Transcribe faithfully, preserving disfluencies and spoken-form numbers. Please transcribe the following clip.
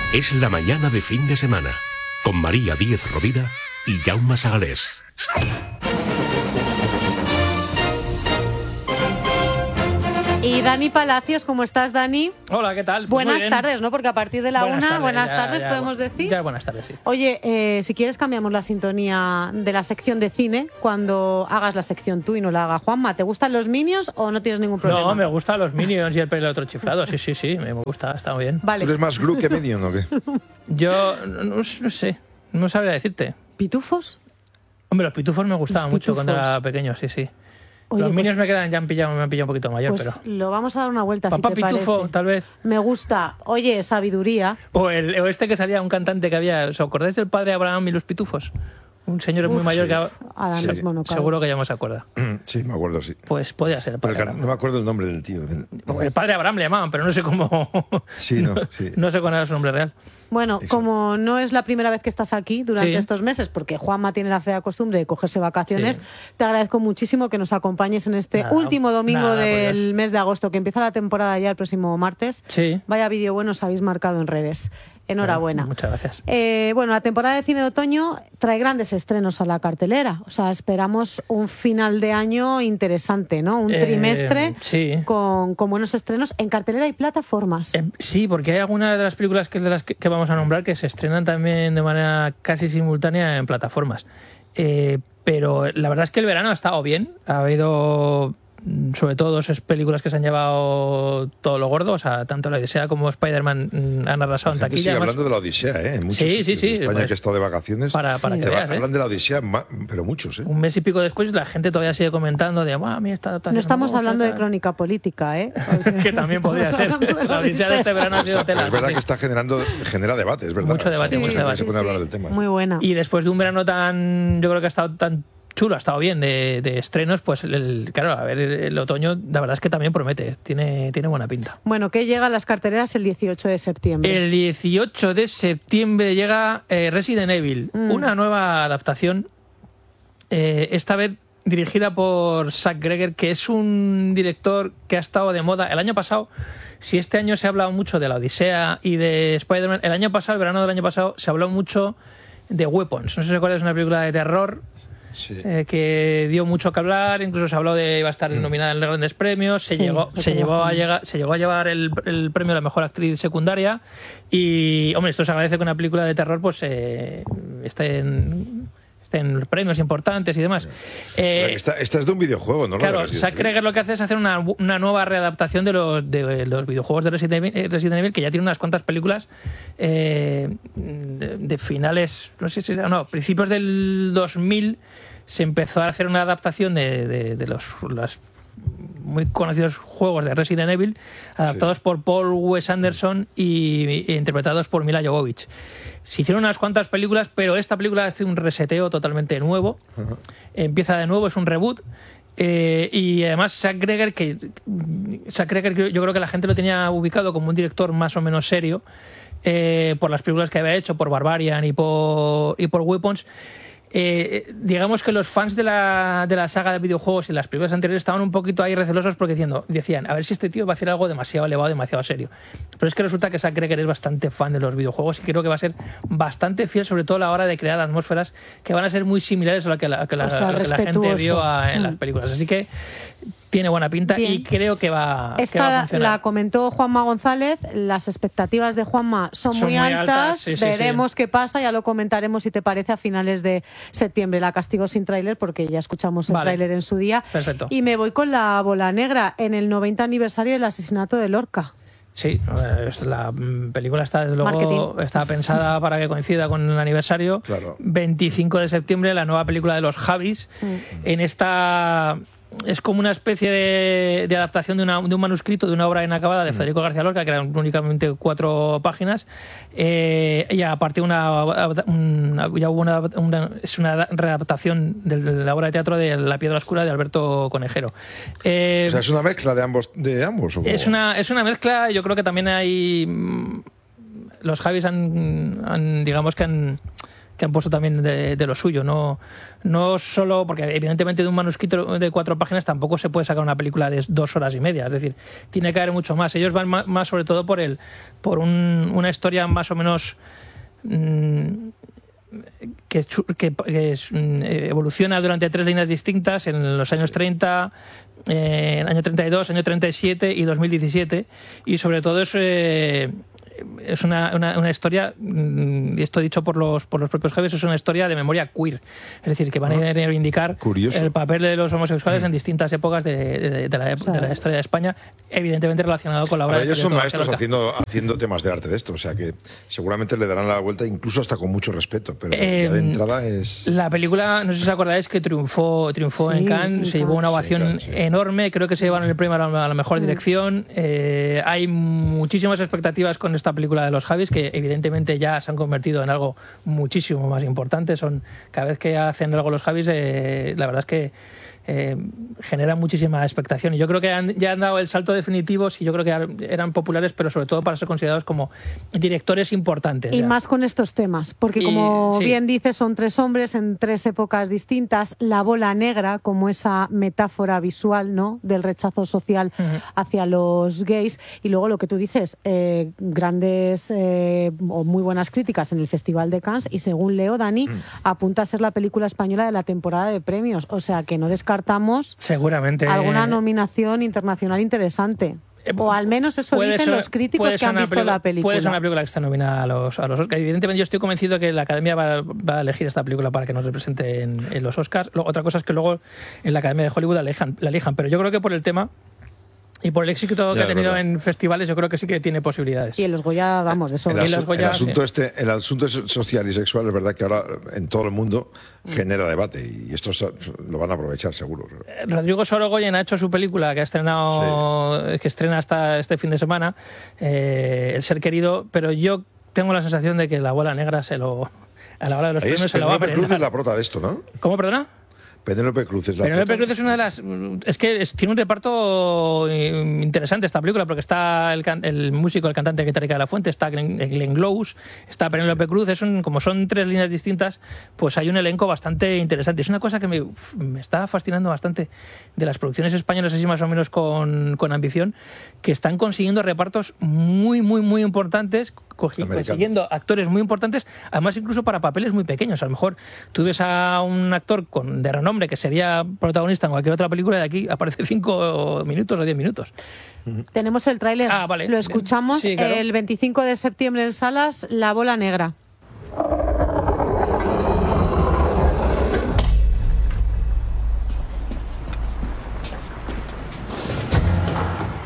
Es la mañana de fin de semana, con María Díez Rovira y Jaume Sagalés. Y Dani Palacios, ¿cómo estás, Dani? Hola, ¿qué tal? Pues buenas tardes, ¿no? Porque a partir de la buenas una, tardes, buenas ya, tardes, ya, podemos ya, decir. Ya, buenas tardes, sí. Oye, eh, si quieres cambiamos la sintonía de la sección de cine cuando hagas la sección tú y no la haga Juanma. ¿Te gustan los Minions o no tienes ningún problema? No, me gustan los Minions y el pelo otro chiflado. Sí, sí, sí, me gusta, está muy bien. Vale. ¿Tú eres más Gru que Minion o qué? Yo no, no sé, no sabría decirte. ¿Pitufos? Hombre, los pitufos me gustaban Los mucho pitufos. cuando era pequeño, sí, sí. Oye, los pues, Minions me quedan, ya han pillado, me han pillado un poquito mayor, pues pero... lo vamos a dar una vuelta, Papá si te Pitufo, parece. tal vez. Me gusta. Oye, sabiduría. O, el, o este que salía, un cantante que había... ¿Os acordáis del padre Abraham y los pitufos? Un señor Uf, muy mayor sí. que... Ahora Sí. mismo no cabe. Seguro que ya no se acuerda. Sí, me acuerdo, sí. Pues podía ser el Pero padre que Abraham. no me acuerdo el nombre del tío. del- El padre Abraham le llamaban, pero no sé cómo... Sí, no, sí. No sé cuál era su nombre real. Bueno, Exacto. como no es la primera vez que estás aquí durante Sí. estos meses, porque Juanma tiene la fea costumbre de cogerse vacaciones, Sí. te agradezco muchísimo que nos acompañes en este Nada, último domingo nada, por del Dios. mes de agosto, que empieza la temporada ya el próximo martes. Sí. Vaya vídeo bueno os habéis marcado en redes. Enhorabuena. Bueno, muchas gracias. Eh, bueno, la temporada de cine de otoño trae grandes estrenos a la cartelera. O sea, esperamos un final de año interesante, ¿no? Un Eh, trimestre sí. con, con buenos estrenos en cartelera y plataformas. Eh, sí, porque hay algunas de las películas que, de las que, que vamos a nombrar que se estrenan también de manera casi simultánea en plataformas. Eh, pero la verdad es que el verano ha estado bien. Ha habido, mm, sobre todo, dos películas que se han llevado todo lo gordo. O sea, tanto La Odisea como Spider-Man mm, han arrasado en La gente taquilla. sigue además, hablando de la Odisea, ¿eh? En muchos Sí, sí, sitios sí, de España pues, que he estado de vacaciones. para, para Sí. que te va- veas, ¿eh? hablan de la Odisea, ma- pero muchos, ¿eh? Un mes y pico después la gente todavía sigue comentando de, "Buah, a mí esta adaptación No estamos me gusta, hablando de tal". crónica política, ¿eh? O sea, Que también podría estamos ser. hablando de La Odisea de este verano ha sido Pero tela. es verdad sí. que está generando genera debate, es verdad. Mucho debate, Sí, mucho mucha gente debate. se pone a hablar del tema. Muy buena. Y después de un verano tan, yo creo que ha estado tan chulo, ha estado bien de, de estrenos, pues el, claro, a ver, el otoño la verdad es que también promete, tiene, tiene buena pinta. Bueno, que llega a las carteleras el dieciocho de septiembre. El dieciocho de septiembre llega eh, Resident Evil, Mm. una nueva adaptación, eh, esta vez dirigida por Zack Greger, que es un director que ha estado de moda el año pasado. Si este año se ha hablado mucho de la Odisea y de Spider-Man, el año pasado, el verano del año pasado, se habló mucho de Weapons. No sé si recuerdas, una película de terror Sí. eh, que dio mucho que hablar, incluso se habló de iba a estar nominada en grandes premios, se Sí, llegó, lo se que llegó a bajamos. llegar, se llegó a llevar el, el premio a la mejor actriz secundaria y hombre, esto se agradece que una película de terror pues eh, esté en esté en premios importantes y demás. Eh, Esta, esta es de un videojuego, ¿no? La de Claro, Resident Zack Evil. Greger lo que hace es hacer una, una nueva readaptación de los, de los videojuegos de Resident Evil, eh, Resident Evil, que ya tiene unas cuantas películas eh, de, de finales, no sé si era, no, principios del dos mil se empezó a hacer una adaptación de, de, de los, los muy conocidos juegos de Resident Evil, adaptados Sí. por Paul Wes Anderson y, e interpretados por Mila Jovovich. Se hicieron unas cuantas películas, pero esta película hace un reseteo totalmente nuevo. Ajá. Empieza de nuevo, es un reboot. Eh, y además Zack Greger, que Zack Greger yo yo creo que la gente lo tenía ubicado como un director más o menos serio eh, por las películas que había hecho, por Barbarian y por, y por Weapons. Eh, digamos que los fans de la, de la saga de videojuegos y las películas anteriores estaban un poquito ahí recelosos porque diciendo, decían, a ver si este tío va a hacer algo demasiado elevado, demasiado serio. Pero es que resulta que Zack Greger es bastante fan de los videojuegos y creo que va a ser bastante fiel, sobre todo a la hora de crear atmósferas que van a ser muy similares a lo que la, a que la, O sea, a lo que la gente respetuoso. vio a- en Mm. las películas. Así que tiene buena pinta Bien. y creo que va, que va a Esta funcionar. la comentó Juanma González. Las expectativas de Juanma son, Son muy, muy altas. altas, sí, sí, Veremos qué pasa. Ya lo comentaremos, si te parece, a finales de septiembre. La castigo sin tráiler porque ya escuchamos el Vale. tráiler en su día. Perfecto. Y me voy con La Bola Negra en el noventa aniversario del asesinato de Lorca. Sí, eh, es- la mm, película está desde luego Marketing. está pensada para que coincida con el aniversario. Claro. veinticinco de septiembre, la nueva película de los Javis. Mm. En esta es como una especie de, de adaptación de, una- de un manuscrito de una obra inacabada de Federico García Lorca, que eran únicamente cuatro páginas. Eh, y a partir de una, una- ya hubo una, una- es una readaptación de la obra de teatro de La Piedra Oscura de Alberto Conejero. Eh, O sea, es una mezcla de ambos, de ambos. ¿o cómo? es una, es una mezcla, yo creo que también hay... mm, Los Javis han, han, digamos que han, que han puesto también de, de lo suyo. No, no solo, porque evidentemente de un manuscrito de cuatro páginas tampoco se puede sacar una película de dos horas y media. Es decir, tiene que haber mucho más. Ellos van más, más sobre todo por, el, por un, una historia más o menos... Mmm, Que, que, que es, evoluciona durante tres líneas distintas en los años treinta, eh, año treinta y dos, año treinta y siete y dos mil diecisiete, y sobre todo es, eh, es una, una, una historia, y esto dicho por los, por los propios Javis, es una historia de memoria queer, es decir, que van a reivindicar Curioso. el papel de los homosexuales mm. en distintas épocas de, de, de, la, de la historia de España, evidentemente relacionado con la obra. Ahora, de ellos son maestros haciendo, haciendo temas de arte de esto, o sea que seguramente le darán la vuelta, incluso hasta con mucho respeto, pero eh, ya de entrada es... La película, no sé si os acordáis, que triunfó, triunfó sí, en Cannes, se llevó una ovación sí, claro, sí. enorme, creo que se llevaron el premio a la, a la mejor mm. dirección. Eh, hay muchísimas expectativas con esta película de los Javis, que evidentemente ya se han convertido en algo muchísimo más importante. Son, cada vez que hacen algo los Javis, eh, la verdad es que eh, genera muchísima expectación. Y yo creo que han, ya han dado el salto definitivo, sí, yo creo que eran populares, pero sobre todo para ser considerados como directores importantes. Y ya. más con estos temas, porque y, como sí. bien dices, son tres hombres en tres épocas distintas. La bola negra, como esa metáfora visual, ¿no?, del rechazo social uh-huh. hacia los gays. Y luego lo que tú dices, eh, grandes eh, o muy buenas críticas en el Festival de Cannes, y según leo, Dani, uh-huh. apunta a ser la película española de la temporada de premios. O sea, que no descartamos seguramente alguna nominación internacional interesante. O al menos eso dicen ser, los críticos que han visto película, la película. Puede ser una película que está nominada a los, a los Oscars. Evidentemente yo estoy convencido que la Academia va, va a elegir esta película para que nos represente en, en los Oscars. Otra cosa es que luego en la Academia de Hollywood la elijan, la elijan. Pero yo creo que por el tema y por el éxito ya, que ha tenido verdad. en festivales, yo creo que sí que tiene posibilidades. Y en los Goya, vamos, de sobre. El, los Goya, el, asunto, sí. este, el asunto social y sexual es verdad que ahora en todo el mundo mm. genera debate, y esto lo van a aprovechar seguro. Rodrigo Sorogoyen ha hecho su película que ha estrenado, sí. que estrena hasta este fin de semana, eh, El ser querido, pero yo tengo la sensación de que la bola negra se lo, a la hora de los Ahí premios es, se lo va a Penélope Cruz es la prota de esto, ¿no? ¿Cómo, perdona? Penélope Cruz es la Penélope Cruz es una de las... Es que es, tiene un reparto interesante esta película, porque está el, el músico, el cantante Guitarrica de la Fuente, está Glenn, Glenn Close, está Penélope Cruz. Es un, como son tres líneas distintas, pues hay un elenco bastante interesante. Es una cosa que me, me está fascinando bastante de las producciones españolas, así más o menos con, con ambición, que están consiguiendo repartos muy, muy, muy importantes, consiguiendo actores muy importantes, además incluso para papeles muy pequeños. A lo mejor tú ves a un actor con, de renombre que sería protagonista en cualquier otra película, de aquí aparece cinco minutos o diez minutos. Tenemos el tráiler, ah, vale. lo escuchamos, sí, claro. El veinticinco de septiembre en salas, La bola negra.